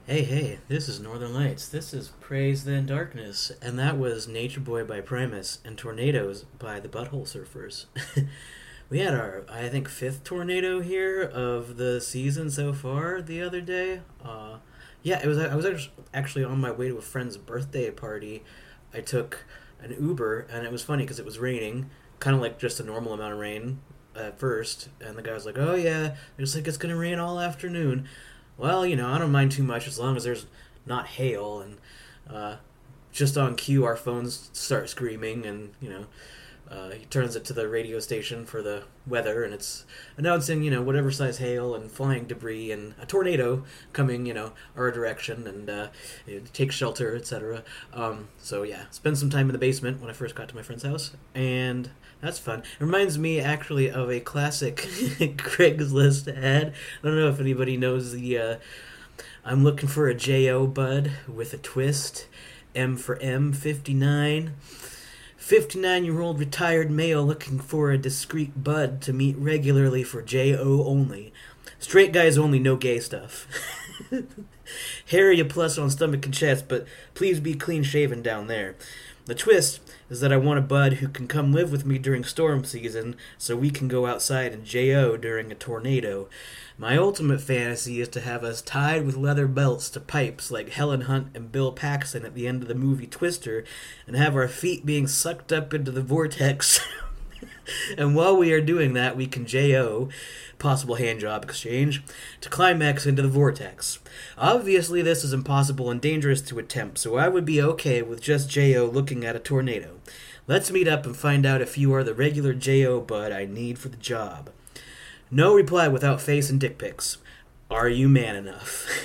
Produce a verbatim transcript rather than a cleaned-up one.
Hey, hey, this is Northern Lights. This is Praise Then Darkness. And that was Nature Boy by Primus and Tornadoes by the Butthole Surfers. We had our, I think, fifth tornado here of the season so far the other day. Uh, yeah, it was. I was actu- actually on my way to a friend's birthday party. I took an Uber, and it was funny because it was raining, kind of like just a normal amount of rain at first. And the guy was like, "Oh yeah, it's like it's gonna rain all afternoon." Well, you know, I don't mind too much as long as there's not hail. And uh, just on cue, our phones start screaming, and you know, uh, he turns it to the radio station for the weather, and it's announcing, you know, whatever size hail and flying debris and a tornado coming, you know, our direction, and uh, you know, take shelter, et cetera. Um, so yeah, spend some time in the basement when I first got to my friend's house, and that's fun. It reminds me actually of a classic Craigslist ad. I don't know if anybody knows the. Uh, I'm looking for a J O bud with a twist. M for M fifty-nine. fifty-nine year old retired male looking for a discreet bud to meet regularly for J O only. Straight guys only, no gay stuff. Hairy a plus on stomach and chest, but please be clean shaven down there. The twist is that I want a bud who can come live with me during storm season so we can go outside and J O during a tornado. My ultimate fantasy is to have us tied with leather belts to pipes like Helen Hunt and Bill Paxton at the end of the movie Twister, and have our feet being sucked up into the vortex. And while we are doing that, we can J O, possible handjob exchange, to climax into the vortex. Obviously, this is impossible and dangerous to attempt, so I would be okay with just J O looking at a tornado. Let's meet up and find out if you are the regular J O bud I need for the job. No reply without face and dick pics. Are you man enough?